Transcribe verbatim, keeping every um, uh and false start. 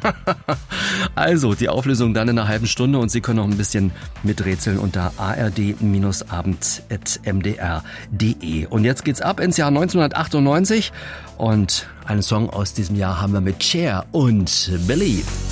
Also, die Auflösung dann in einer halben Stunde und Sie können noch ein bisschen miträtseln unter a r d abend at m d r punkt d e. Und jetzt geht's ab ins Jahr neunzehnhundertachtundneunzig und einen Song aus diesem Jahr haben wir mit Cher und Believe.